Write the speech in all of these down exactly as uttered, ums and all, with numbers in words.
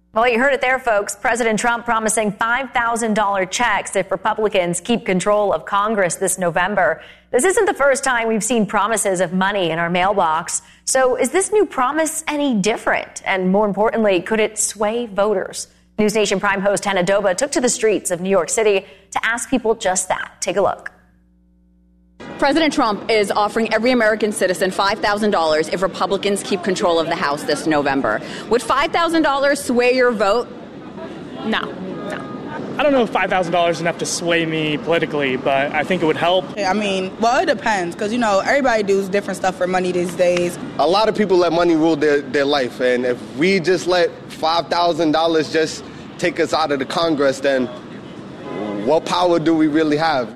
Well, you heard it there, folks. President Trump promising five thousand dollars checks if Republicans keep control of Congress this November. This isn't the first time we've seen promises of money in our mailbox. So is this new promise any different? And more importantly, could it sway voters? News Nation Prime host Hannah Doba took to the streets of New York City to ask people just that. Take a look. President Trump is offering every American citizen five thousand dollars if Republicans keep control of the House this November. Would five thousand dollars sway your vote? No, no. I don't know if five thousand dollars is enough to sway me politically, but I think it would help. I mean, well, it depends, because, you know, everybody does different stuff for money these days. A lot of people let money rule their, their life, and if we just let five thousand dollars just take us out of the Congress, then what power do we really have?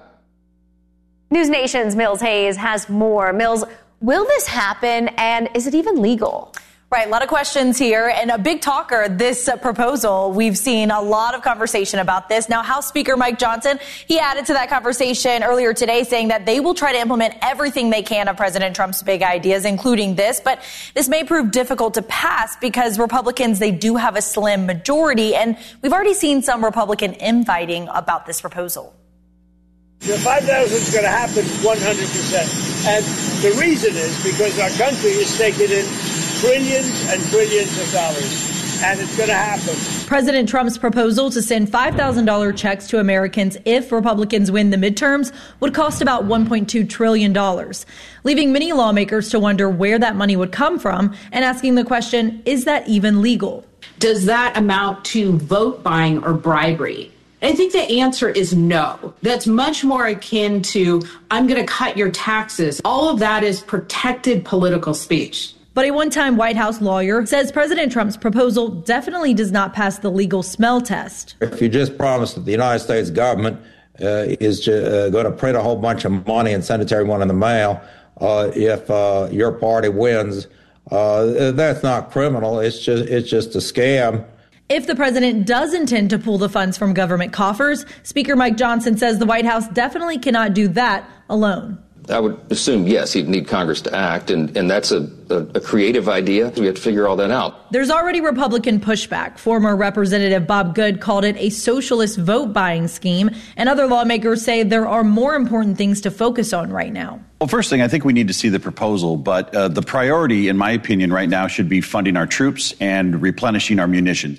News Nation's Mills Hayes has more. Mills, will this happen, and is it even legal? Right, a lot of questions here, and a big talker, this uh, proposal. We've seen a lot of conversation about this. Now, House Speaker Mike Johnson, he added to that conversation earlier today, saying that they will try to implement everything they can of President Trump's big ideas, including this. But this may prove difficult to pass because Republicans, they do have a slim majority, and we've already seen some Republican infighting about this proposal. The five thousand is going to happen one hundred percent. And the reason is because our country is taking in trillions and trillions of dollars. And it's going to happen. President Trump's proposal to send five thousand dollars checks to Americans if Republicans win the midterms would cost about one point two trillion dollars, leaving many lawmakers to wonder where that money would come from and asking the question, is that even legal? Does that amount to vote buying or bribery? I think the answer is no. That's much more akin to, I'm going to cut your taxes. All of that is protected political speech. But a one-time White House lawyer says President Trump's proposal definitely does not pass the legal smell test. If you just promise that the United States government uh, is uh, going to print a whole bunch of money and send it to everyone in the mail, uh, if uh, your party wins, uh, that's not criminal. It's just it's just a scam. If the president does intend to pull the funds from government coffers, Speaker Mike Johnson says the White House definitely cannot do that alone. I would assume, yes, he'd need Congress to act, and, and that's a, a, a creative idea. We have to figure all that out. There's already Republican pushback. Former Representative Bob Good called it a socialist vote-buying scheme, and other lawmakers say there are more important things to focus on right now. Well, first thing, I think we need to see the proposal, but uh, the priority, in my opinion, right now should be funding our troops and replenishing our munitions.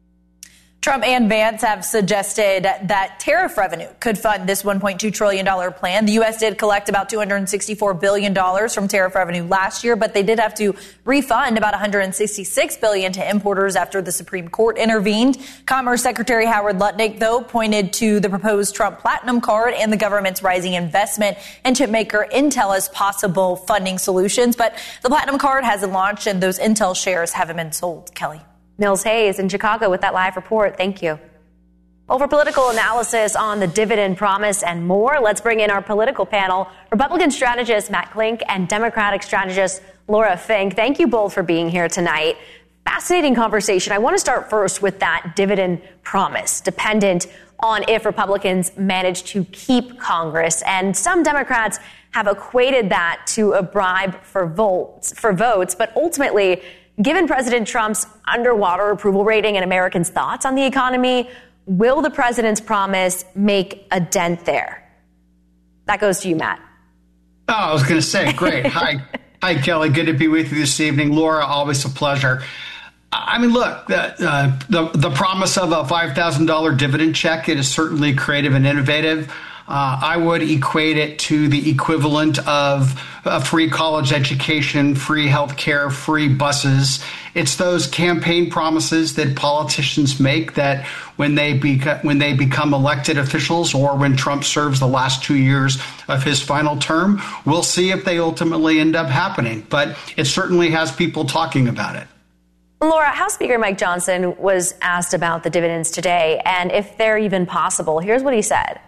Trump and Vance have suggested that tariff revenue could fund this one point two trillion dollars plan. The U S did collect about two hundred sixty-four billion dollars from tariff revenue last year, but they did have to refund about one hundred sixty-six billion dollars to importers after the Supreme Court intervened. Commerce Secretary Howard Lutnick, though, pointed to the proposed Trump Platinum Card and the government's rising investment in chipmaker Intel as possible funding solutions. But the Platinum Card hasn't launched, and those Intel shares haven't been sold. Kelly. Mills Hayes in Chicago with that live report. Thank you. Well, for political analysis on the dividend promise and more, let's bring in our political panel, Republican strategist Matt Klink and Democratic strategist Laura Fink. Thank you both for being here tonight. Fascinating conversation. I want to start first with that dividend promise, dependent on if Republicans manage to keep Congress. And some Democrats have equated that to a bribe for votes, for votes, but ultimately, given President Trump's underwater approval rating and Americans' thoughts on the economy, will the president's promise make a dent there? That goes to you, Matt. Oh, I was going to say, great. Hi, hi, Kelly. Good to be with you this evening. Laura, always a pleasure. I mean, look, the uh, the, the promise of a five thousand dollars dividend check, it is certainly creative and innovative. Uh, I would equate it to the equivalent of a free college education, free health care, free buses. It's those campaign promises that politicians make that when they beca- when they become elected officials, or when Trump serves the last two years of his final term, we'll see if they ultimately end up happening. But it certainly has people talking about it. Laura, House Speaker Mike Johnson was asked about the dividends today and if they're even possible. Here's what he said.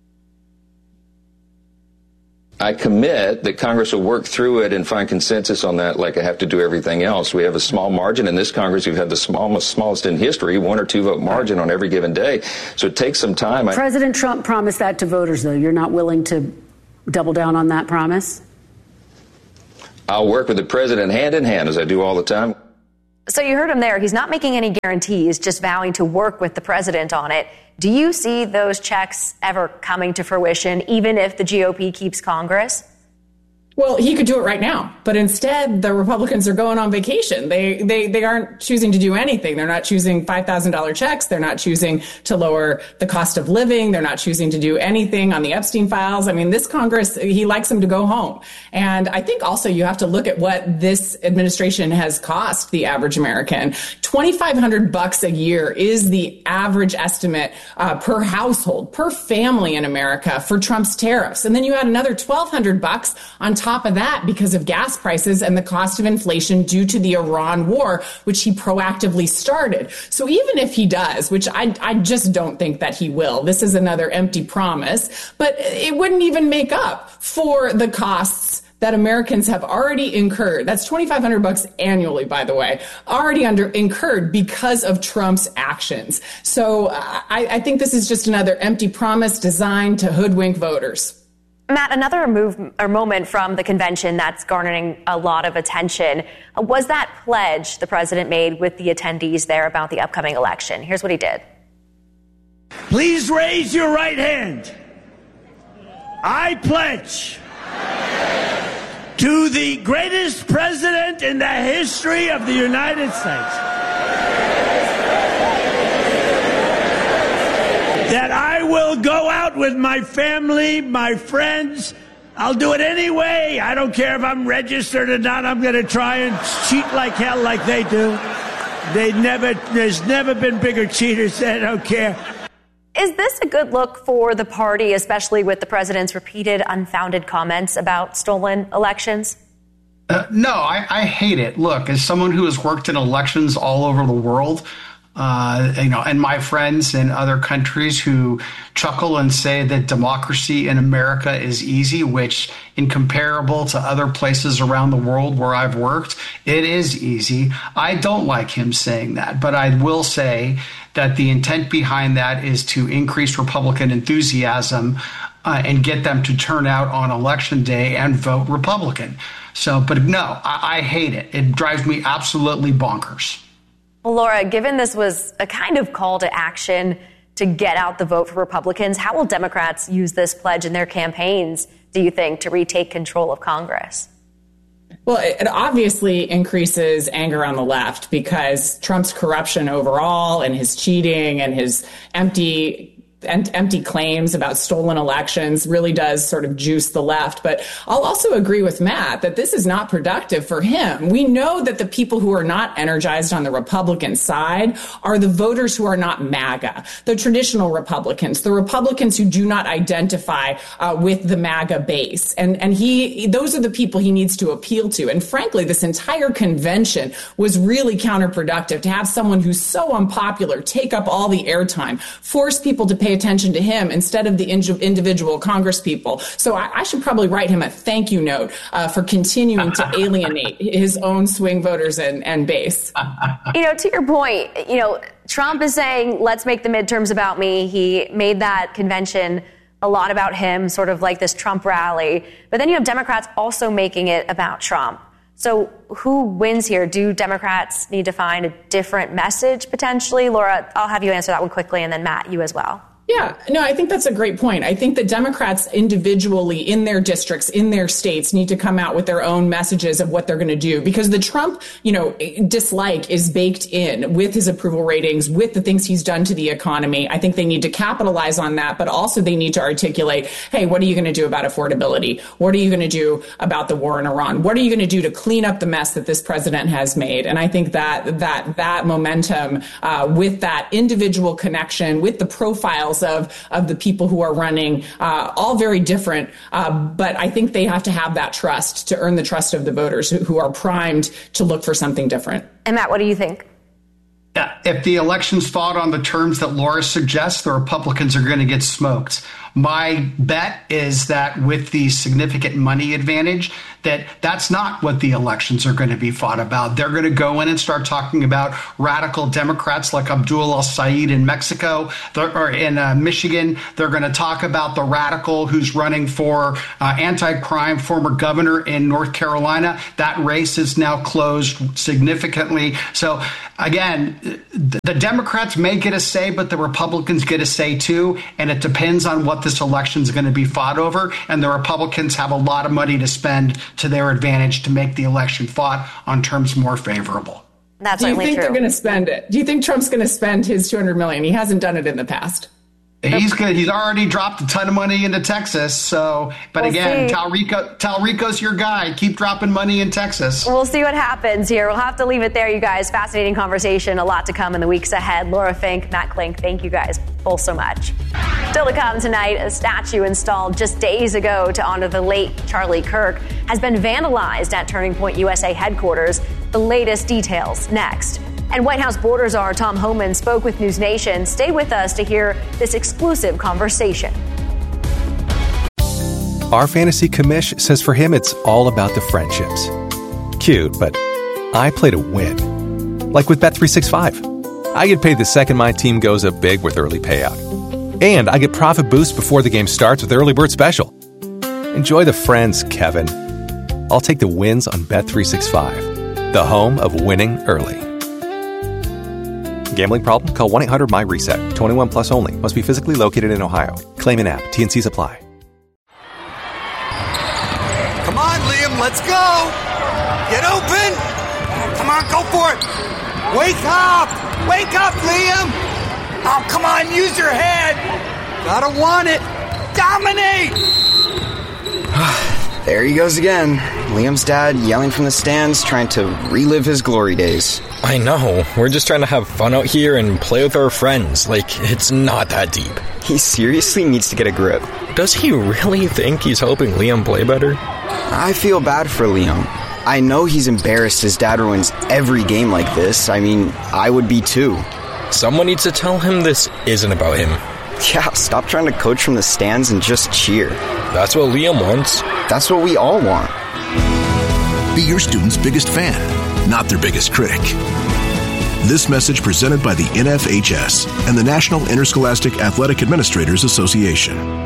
I commit that Congress will work through it and find consensus on that like I have to do everything else. We have a small margin in this Congress. We've had the smallest, smallest in history, one or two vote margin on every given day. So it takes some time. President Trump promised that to voters, though. You're not willing to double down on that promise? I'll work with the president hand in hand, as I do all the time. So you heard him there. He's not making any guarantees, just vowing to work with the president on it. Do you see those checks ever coming to fruition, even if the G O P keeps Congress? Well, he could do it right now, but instead the Republicans are going on vacation. They they they aren't choosing to do anything. They're not choosing five thousand dollars checks. They're not choosing to lower the cost of living. They're not choosing to do anything on the Epstein files. I mean, this Congress, he likes them to go home. And I think also you have to look at what this administration has cost the average American. twenty-five hundred bucks a year is the average estimate uh, per household, per family in America for Trump's tariffs. And then you add another twelve hundred bucks on top of that because of gas prices and the cost of inflation due to the Iran war, which he proactively started. So even if he does, which I, I just don't think that he will, this is another empty promise, but it wouldn't even make up for the costs that Americans have already incurred. That's twenty-five hundred bucks annually, by the way, already under incurred because of Trump's actions. So I, I think this is just another empty promise designed to hoodwink voters. Matt, another move or moment from the convention that's garnering a lot of attention was that pledge the president made with the attendees there about the upcoming election. Here's what he did. Please raise your right hand. I pledge to the greatest president in the history of the United States that I will go out with my family, my friends. I'll do it anyway. I don't care if I'm registered or not. I'm going to try and cheat like hell like they do. They never, there's never been bigger cheaters. They don't care. Is this a good look for the party, especially with the president's repeated unfounded comments about stolen elections? Uh, no, I, I hate it. Look, as someone who has worked in elections all over the world, Uh, you know, and my friends in other countries who chuckle and say that democracy in America is easy, which incomparable to other places around the world where I've worked, it is easy. I don't like him saying that, but I will say that the intent behind that is to increase Republican enthusiasm uh, and get them to turn out on election day and vote Republican. So, but no, I, I hate it. It drives me absolutely bonkers. Well, Laura, given this was a kind of call to action to get out the vote for Republicans, how will Democrats use this pledge in their campaigns, do you think, to retake control of Congress? Well, it obviously increases anger on the left because Trump's corruption overall and his cheating and his empty empty claims about stolen elections really does sort of juice the left. But I'll also agree with Matt that this is not productive for him. We know that the people who are not energized on the Republican side are the voters who are not MAGA, the traditional Republicans, the Republicans who do not identify uh, with the MAGA base. And, and he, those are the people he needs to appeal to. And frankly, this entire convention was really counterproductive to have someone who's so unpopular take up all the airtime, force people to pay attention to him instead of the individual Congress people. So I, I should probably write him a thank you note uh, for continuing to alienate his own swing voters and, and base. You know, to your point, you know, Trump is saying, let's make the midterms about me. He made that convention a lot about him, sort of like this Trump rally. But then you have Democrats also making it about Trump. So who wins here? Do Democrats need to find a different message potentially? Laura, I'll have you answer that one quickly, and then Matt, you as well. Yeah, no, I think that's a great point. I think that Democrats individually in their districts, in their states, need to come out with their own messages of what they're going to do, because the Trump, you know, dislike is baked in with his approval ratings, with the things he's done to the economy. I think they need to capitalize on that, but also they need to articulate, hey, what are you going to do about affordability? What are you going to do about the war in Iran? What are you going to do to clean up the mess that this president has made? And I think that that that momentum uh, with that individual connection, with the profiles of, of the people who are running, uh, all very different. Uh, but I think they have to have that trust to earn the trust of the voters who, who are primed to look for something different. And Matt, what do you think? Yeah, if the election's fought on the terms that Laura suggests, the Republicans are going to get smoked. My bet is that with the significant money advantage that that's not what the elections are going to be fought about. They're going to go in and start talking about radical Democrats like Abdul El-Sayed in Mexico or in uh, Michigan. They're going to talk about the radical who's running for uh, anti-crime former governor in North Carolina. That race is now closed significantly. So again, the Democrats may get a say, but the Republicans get a say too. And it depends on what this election is going to be fought over. And the Republicans have a lot of money to spend to their advantage to make the election fought on terms more favorable. That's Do you certainly think true. they're going to spend it? Do you think Trump's going to spend his two hundred million dollars? He hasn't done it in the past. He's good. He's already dropped a ton of money into Texas. So, but We'll again, see. Talrico, Talrico's your guy. Keep dropping money in Texas. We'll see what happens here. We'll have to leave it there, you guys. Fascinating conversation. A lot to come in the weeks ahead. Laura Fink, Matt Klink, thank you guys both so much. Still to come tonight, a statue installed just days ago to honor the late Charlie Kirk has been vandalized at Turning Point U S A headquarters. The latest details next. And White House border czar Tom Homan spoke with News Nation. Stay with us to hear this exclusive conversation. Our fantasy commish says for him it's all about the friendships. Cute, but I play to win. Like with Bet three sixty-five. I get paid the second my team goes up big with early payout. And I get profit boost before the game starts with Early Bird Special. Enjoy the friends, Kevin. I'll take the wins on Bet three sixty-five, the home of winning early. Gambling problem? Call one eight hundred M Y reset. twenty-one plus only. Must be physically located in Ohio. Claim in app. T and C's apply. Come on, Liam, let's go. Get open. Come on, go for it. Wake up. Wake up, Liam. Oh, come on, use your head. Gotta want it. Dominate. There he goes again. Liam's dad yelling from the stands, trying to relive his glory days. I know. We're just trying to have fun out here and play with our friends. Like, it's not that deep. He seriously needs to get a grip. Does he really think he's helping Liam play better? I feel bad for Liam. I know he's embarrassed his dad ruins every game like this. I mean, I would be too. Someone needs to tell him this isn't about him. Yeah, stop trying to coach from the stands and just cheer. That's what Liam wants. That's what we all want. Be your student's biggest fan, not their biggest critic. This message presented by the N F H S and the National Interscholastic Athletic Administrators Association.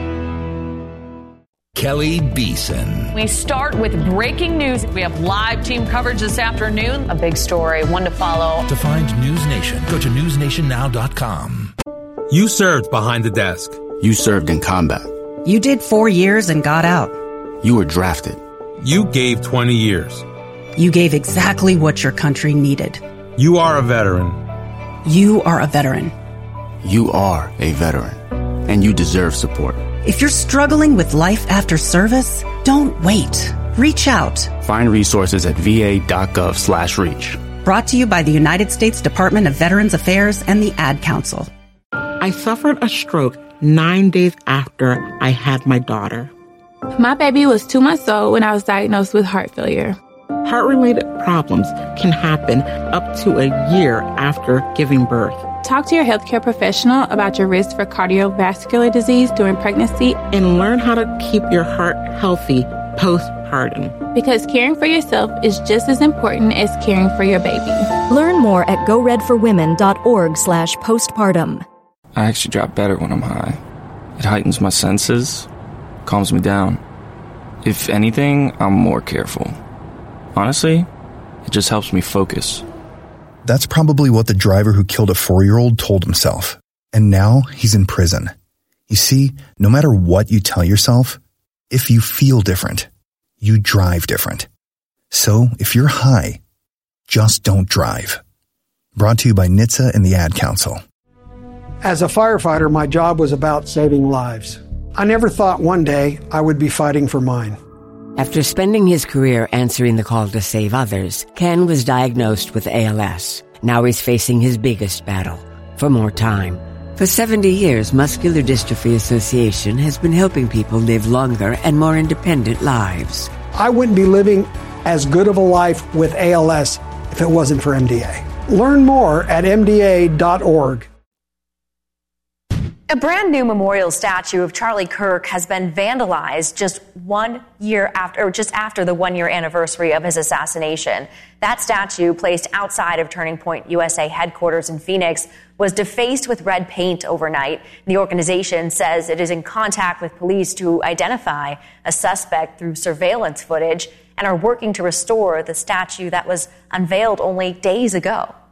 Kelly Beeson. We start with breaking news. We have live team coverage this afternoon. A big story, one to follow. To find News Nation, go to news nation now dot com. You served behind the desk. You served in combat. You did four years and got out. You were drafted. You gave twenty years. You gave exactly what your country needed. You are a veteran. You are a veteran. You are a veteran, and you deserve support. If you're struggling with life after service, don't wait. Reach out. Find resources at va.gov slash reach. Brought to you by the United States Department of Veterans Affairs and the Ad Council. I suffered a stroke nine days after I had my daughter. My baby was two months old when I was diagnosed with heart failure. Heart-related problems can happen up to a year after giving birth. Talk to your healthcare professional about your risk for cardiovascular disease during pregnancy and learn how to keep your heart healthy postpartum. Because caring for yourself is just as important as caring for your baby. Learn more at go red for women dot org slash postpartum. I actually drop better when I'm high. It heightens my senses, calms me down. If anything, I'm more careful. Honestly, it just helps me focus. That's probably what the driver who killed a four-year-old told himself. And now he's in prison. You see, no matter what you tell yourself, if you feel different, you drive different. So if you're high, just don't drive. Brought to you by N H T S A and the Ad Council. As a firefighter, my job was about saving lives. I never thought one day I would be fighting for mine. After spending his career answering the call to save others, Ken was diagnosed with A L S. Now he's facing his biggest battle, for more time. For seventy years, Muscular Dystrophy Association has been helping people live longer and more independent lives. I wouldn't be living as good of a life with A L S if it wasn't for M D A. Learn more at M D A dot org. A brand new memorial statue of Charlie Kirk has been vandalized just one year after, or just after the one year anniversary of his assassination. That statue, placed outside of Turning Point U S A headquarters in Phoenix, was defaced with red paint overnight. The organization says it is in contact with police to identify a suspect through surveillance footage and are working to restore the statue that was unveiled only days ago.